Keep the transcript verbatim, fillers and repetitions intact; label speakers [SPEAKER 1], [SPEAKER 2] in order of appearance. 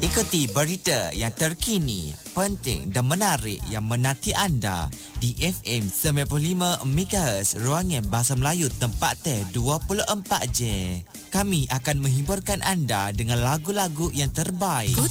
[SPEAKER 1] Ikuti berita yang terkini, penting dan menarik yang menanti anda di F M sembilan puluh lima MHz Ruangan Bahasa Melayu tempat teh dua puluh empat jam. Kami akan menghiburkan anda dengan lagu-lagu yang terbaik.